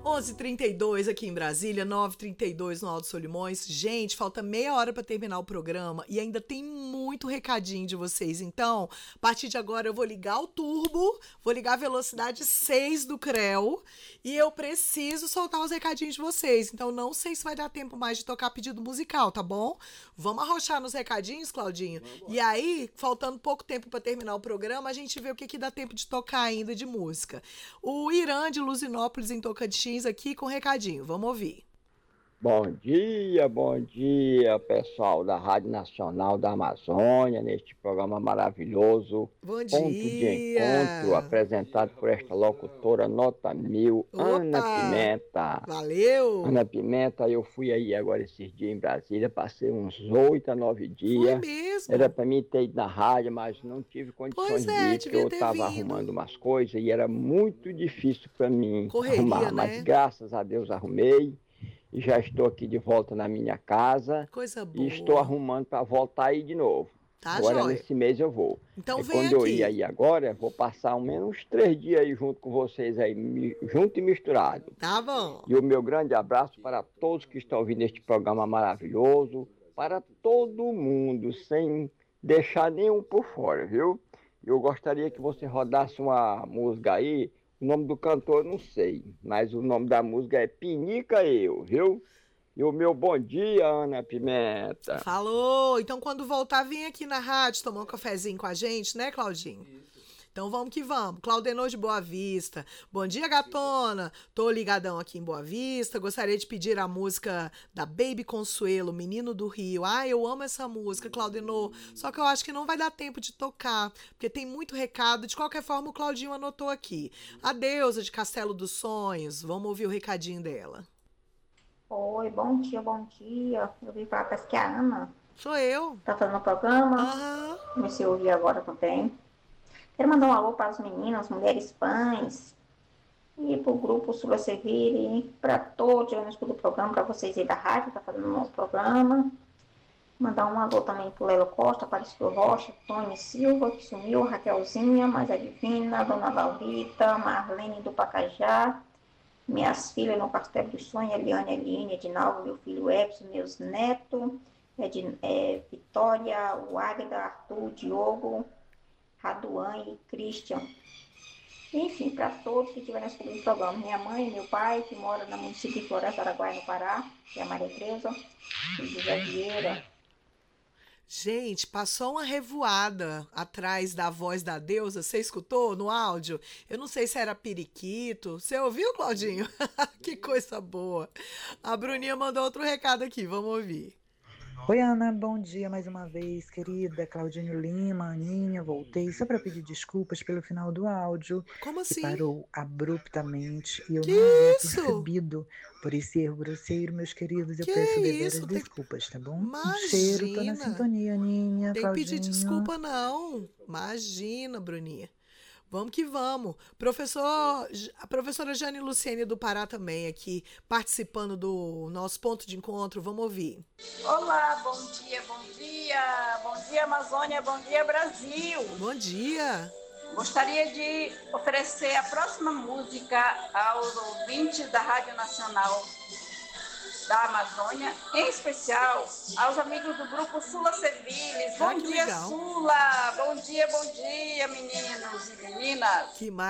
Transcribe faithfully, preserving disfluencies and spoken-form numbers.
onze e trinta e dois aqui em Brasília, nove e trinta e dois no Alto Solimões. Gente, falta meia hora para terminar o programa e ainda tem muito recadinho de vocês. Então, a partir de agora eu vou ligar o turbo, vou ligar a velocidade seis do Creu e eu preciso soltar os recadinhos de vocês. Então, não sei se vai dar tempo mais de tocar pedido musical, tá bom? Vamos arrochar nos recadinhos, Claudinho? E aí, faltando pouco tempo para terminar o programa, a gente vê o que, que dá tempo de tocar ainda de música. O Irã de Luzinópolis, em Tocantins, aqui com um recadinho. Vamos ouvir. Bom dia, bom dia, pessoal da Rádio Nacional da Amazônia, neste programa maravilhoso. Bom dia. Ponto de Encontro, apresentado por esta locutora nota mil, Opa. Ana Pimenta. Valeu! Ana Pimenta, eu fui aí agora esses dias em Brasília, passei uns oito a nove dias. Foi mesmo? Era para mim ter ido na rádio, mas não tive condições Pois de é, ir, porque eu ter estava vindo. arrumando umas coisas e era muito difícil para mim Correria, arrumar, né? mas graças a Deus arrumei. E já estou aqui de volta na minha casa. Coisa boa. E estou arrumando para voltar aí de novo. Tá, agora jóia. nesse mês eu vou. Então e vem quando aqui. eu ir aí agora, vou passar ao menos uns três dias aí junto com vocês aí, mi- junto e misturado. Tá bom. E o meu grande abraço para todos que estão ouvindo este programa maravilhoso, para todo mundo, sem deixar nenhum por fora, viu? Eu gostaria que você rodasse uma música aí. O nome do cantor eu não sei, mas o nome da música é Pinica Eu, viu? E o meu bom dia, Ana Pimenta. Falou! Então, quando voltar, vem aqui na rádio tomar um cafezinho com a gente, né, Claudinho? Isso. Então, vamos que vamos. Claudenor de Boa Vista. Bom dia, gatona. Tô ligadão aqui em Boa Vista. Gostaria de pedir a música da Baby Consuelo, Menino do Rio. Ah, eu amo essa música, Claudenor. Só que eu acho que não vai dar tempo de tocar, porque tem muito recado. De qualquer forma, o Claudinho anotou aqui. A Deusa de Castelo dos Sonhos. Vamos ouvir o recadinho dela. Oi, bom dia, bom dia. Eu vim falar, parece que é a Ana. Sou eu. Tá fazendo o programa? Aham. Comecei a ouvir agora também. Quero mandar um alô para as meninas, mulheres pães, e para o grupo Sula Seville, para todos que escutam o programa, para vocês aí da rádio, tá fazendo o nosso programa. Mandar um alô também para o Lelo Costa, Aparecido Rocha, Tony Silva, que sumiu, Raquelzinha, Maria Divina, Dona Laurita, Marlene do Pacajá, minhas filhas no Castelo dos Sonhos, Eliane, Eline, Edinaldo, meu filho Epson, meus netos, Edin, é, Vitória, o Águeda, Arthur, Diogo, Raduan e Christian. Enfim, para todos que estiverem escutando o programa. Minha mãe, meu pai, que mora no município de Floresta, Araguaia, no Pará, que é a Maria Tereza, e José Vieira. Gente, passou uma revoada atrás da voz da deusa. Você escutou no áudio? Eu não sei se era periquito. Você ouviu, Claudinho? Que coisa boa. A Bruninha mandou outro recado aqui. Vamos ouvir. Oi, Ana, bom dia mais uma vez, querida. Claudinho Lima, Aninha, voltei só para pedir desculpas pelo final do áudio. Como assim? Que parou abruptamente e eu que não havia isso? percebido por esse erro grosseiro, meus queridos. Eu que peço deveras isso? desculpas, tá bom? Imagina. Um cheiro, tô na sintonia, Aninha, Tem Claudinho. que pedir desculpa, não. Imagina, Bruninha. Vamos que vamos. Professor, a professora Jane Luciene do Pará também aqui, participando do nosso ponto de encontro. Vamos ouvir. Olá, bom dia, bom dia. Bom dia, Amazônia, bom dia, Brasil. Bom dia. Gostaria de oferecer a próxima música aos ouvintes da Rádio Nacional da Amazônia, em especial aos amigos do grupo Sula Seviles. Bom Ah, que dia, legal. Sula! Bom dia, bom dia, meninos e meninas! Que